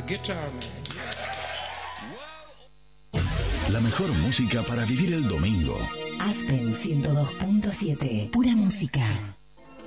Guitar Man. La mejor música para vivir el domingo. Aspen 102.7. Pura música.